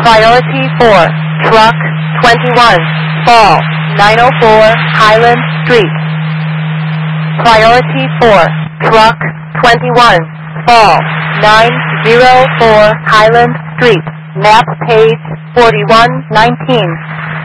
Priority 4, Truck 21, Fall 904 Highland Street. Priority 4, Truck 21, Fall 904 Highland Street. Map page 4119.